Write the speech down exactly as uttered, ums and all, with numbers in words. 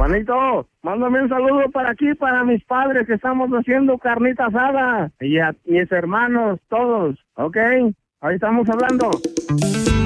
Juanito, mándame un saludo para aquí, para mis padres que estamos haciendo carnita asada. Y a mis hermanos, todos, ¿ok? Ahí estamos hablando.